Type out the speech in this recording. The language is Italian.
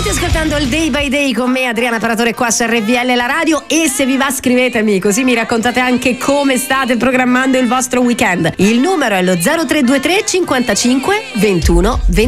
State ascoltando il Day by Day con me, Adriana Paratore, qua su RPL la radio, e se vi va scrivetemi, così mi raccontate anche come state programmando il vostro weekend. Il numero è lo 0323 55 21 20.